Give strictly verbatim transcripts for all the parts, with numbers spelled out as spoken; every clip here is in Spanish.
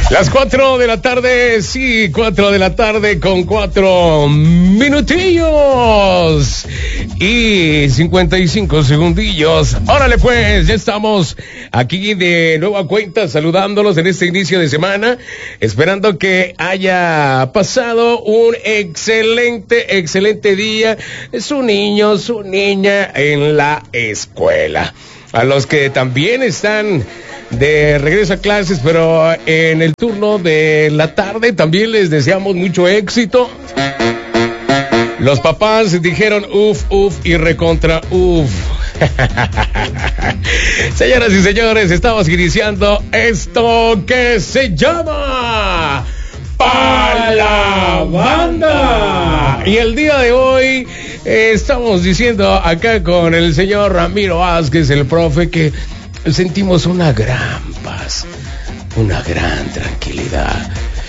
Las cuatro de la tarde, sí, cuatro de la tarde con cuatro minutillos y cincuenta y cinco segundillos. Órale pues, ya estamos aquí de nueva cuenta saludándolos en este inicio de semana, esperando que haya pasado un excelente, excelente día su niño, su niña en la escuela. A los que también están de regreso a clases, pero en el turno de la tarde también les deseamos mucho éxito. Los papás dijeron uf, uf y recontra uf. Señoras y señores, estamos iniciando esto que se llama Pa' la Banda. Y el día de hoy eh, estamos diciendo acá con el señor Ramiro Vázquez, el profe, que sentimos una gran paz, una gran tranquilidad.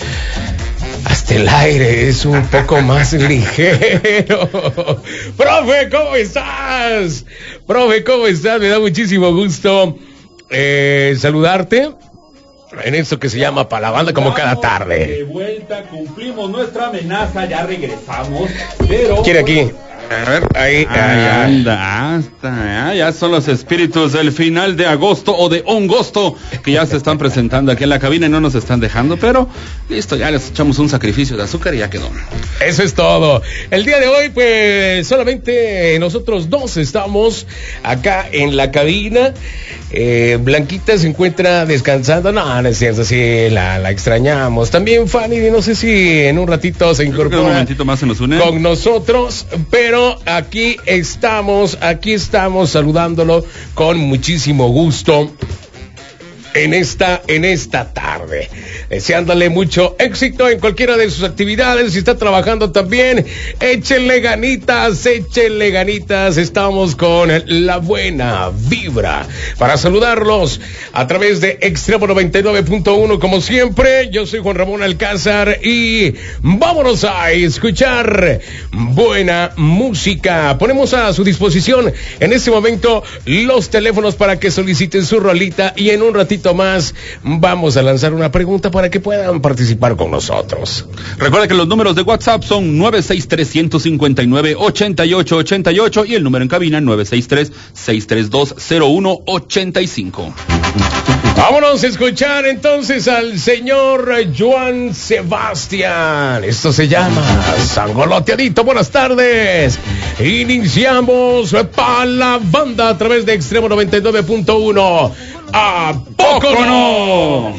Hasta el aire es un poco más ligero. Profe, ¿cómo estás? Profe, ¿cómo estás? Me da muchísimo gusto eh, saludarte en esto que se llama Pa' la Banda, como cada tarde. De vuelta, cumplimos nuestra amenaza, ya regresamos, pero... ¿Quiere aquí? A ver, ahí, ahí anda, hasta, ya son los espíritus del final de agosto o de ongosto que ya se están presentando aquí en la cabina y no nos están dejando, pero listo, ya les echamos un sacrificio de azúcar y ya quedó. Eso es todo. El día de hoy, pues, solamente nosotros dos estamos acá en la cabina. Eh, Blanquita se encuentra descansando. No, no es cierto, sí, la, la extrañamos. También Fanny, no sé si en un ratito se incorpora un momentito más se nos une con nosotros, pero aquí estamos, aquí estamos saludándolo con muchísimo gusto en esta, en esta tarde, deseándole mucho éxito en cualquiera de sus actividades. Si está trabajando también, échenle ganitas, échenle ganitas. Estamos con la buena vibra para saludarlos a través de Extremo noventa y nueve punto uno, como siempre. Yo soy Juan Ramón Alcázar y vámonos a escuchar buena música. Ponemos a su disposición en este momento los teléfonos para que soliciten su rolita y en un ratito más vamos a lanzar una pregunta para que puedan participar con nosotros. Recuerda que los números de WhatsApp son nueve seis tres, uno cinco nueve, ocho ocho ocho ocho y el número en cabina nueve seis tres, seis tres dos, cero uno ocho cinco. Vámonos a escuchar entonces al señor Joan Sebastián. Esto se llama Sangoloteadito. Buenas tardes. Iniciamos Pa' la Banda a través de Extremo noventa y nueve punto uno. ¿A poco no?